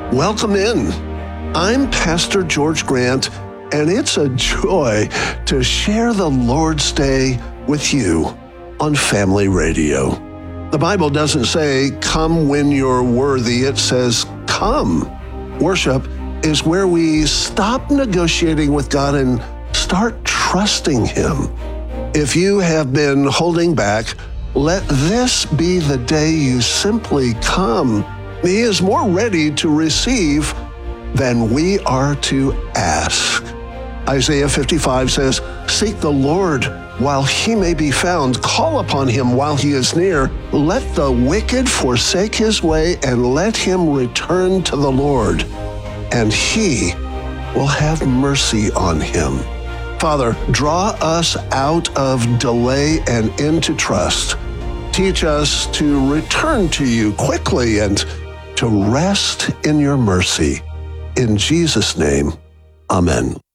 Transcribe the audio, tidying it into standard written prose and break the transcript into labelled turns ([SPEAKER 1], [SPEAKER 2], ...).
[SPEAKER 1] Welcome in. I'm Pastor George Grant, and it's a joy to share the Lord's Day with you on Family Radio. The Bible doesn't say, come when you're worthy. It says, come. Worship is where we stop negotiating with God and start trusting Him. If you have been holding back, let this be the day you simply come. He is more ready to receive than we are to ask. Isaiah 55 says, seek the Lord while He may be found. Call upon Him while He is near. Let the wicked forsake his way and let him return to the Lord, and He will have mercy on him. Father, draw us out of delay and into trust. Teach us to return to You quickly and to rest in Your mercy. In Jesus' name, amen.